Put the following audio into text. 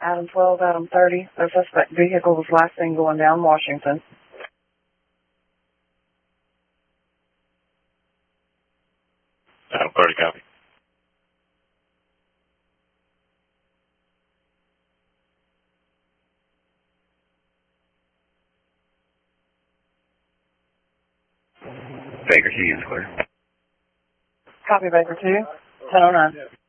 Adam 12, Adam 30. The suspect vehicle was last seen going down Washington. Adam 30, copy. Baker 2 is clear. Copy, Baker 2. 1009.